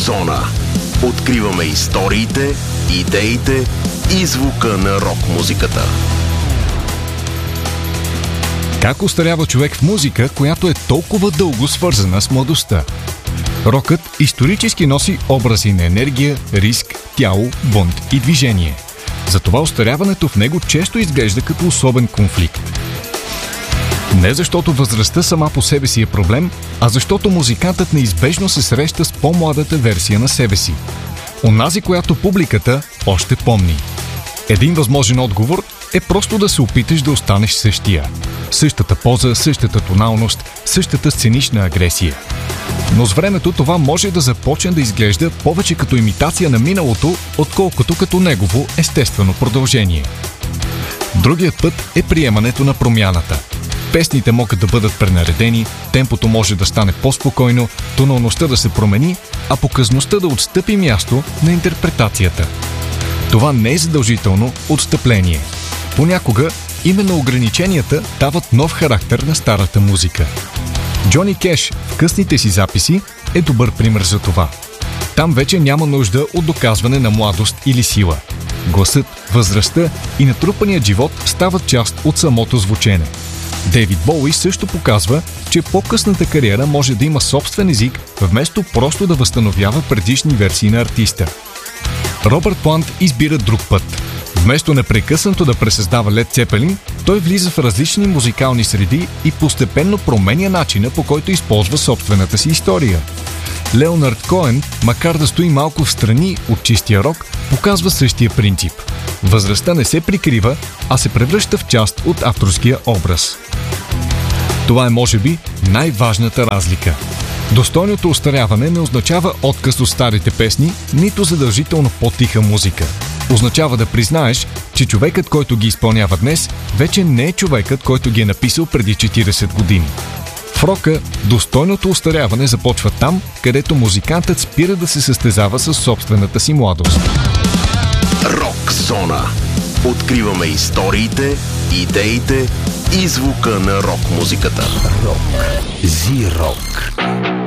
Зона. Откриваме историите, идеите и звука на рок-музиката. Как остарява човек в музика, която е толкова дълго свързана с младостта? Рокът исторически носи образи на енергия, риск, тяло, бунт и движение. Затова остаряването в него често изглежда като особен конфликт. Не защото възрастта сама по себе си е проблем, а защото музикантът неизбежно се среща с по-младата версия на себе си. Онази, която публиката още помни. Един възможен отговор е просто да се опиташ да останеш същия. Същата поза, същата тоналност, същата сценична агресия. Но с времето това може да започне да изглежда повече като имитация на миналото, отколкото като негово естествено продължение. Другият път е приемането на промяната. Песните могат да бъдат пренаредени, темпото може да стане по-спокойно, тоналността да се промени, а показността да отстъпи място на интерпретацията. Това не е задължително отстъпление. Понякога именно ограниченията дават нов характер на старата музика. Джони Кеш в късните си записи е добър пример за това. Там вече няма нужда от доказване на младост или сила. Гласът, възрастта и натрупаният живот стават част от самото звучене. Дейвид Боуи също показва, че по-късната кариера може да има собствен език, вместо просто да възстановява предишни версии на артиста. Робърт Плант избира друг път. Вместо непрекъснато да пресъздава Лед Цепелин, той влиза в различни музикални среди и постепенно променя начина, по който използва собствената си история. Леонард Коен, макар да стои малко в страни от чистия рок, показва същия принцип. Възрастта не се прикрива, а се превръща в част от авторския образ. Това е, може би, най-важната разлика. Достойното остаряване не означава отказ от старите песни, нито задължително по-тиха музика. Означава да признаеш, че човекът, който ги изпълнява днес, вече не е човекът, който ги е написал преди 40 години. В рока достойното остаряване започва там, където музикантът спира да се състезава с собствената си младост. Рок Зона. Откриваме историите, идеите и звука на рок-музиката. Рок. Зи-рок.